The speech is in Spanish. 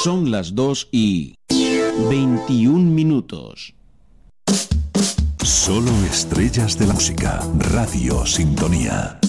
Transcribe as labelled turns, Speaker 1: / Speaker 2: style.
Speaker 1: Son las 2:21.
Speaker 2: Solo estrellas de la música. Radio Sintonía.